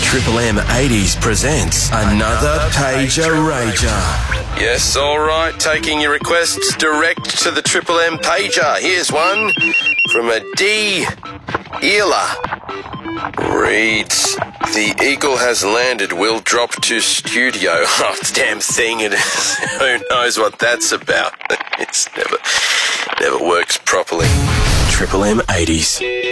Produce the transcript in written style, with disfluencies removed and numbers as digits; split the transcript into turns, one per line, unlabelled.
Triple M 80s presents another Pager Rager.
Yes, all right. Taking your requests direct to the Triple M pager. Here's one from a D. Eela. Reads, the Eagle has landed. We'll drop to studio. Oh, damn thing. Who knows what that's about? It's never works properly.
Triple M 80s.